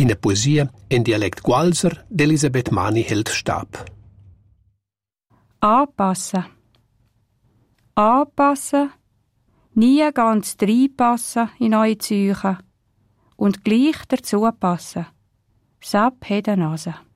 In der Poesie in Dialekt Gualser d'Elisabeth Mani hält Stab. Anpassen. Anpassen, nie ganz reinpassen in eure Psyche und gleich dazu passen. Sab hat eine Nase.